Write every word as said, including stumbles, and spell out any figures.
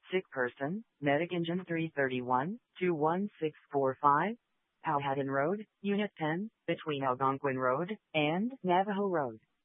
Sick person, Medic Engine three thirty-one, two one six four five, Powhatan Road, Unit ten, between Algonquin Road and Navajo Road.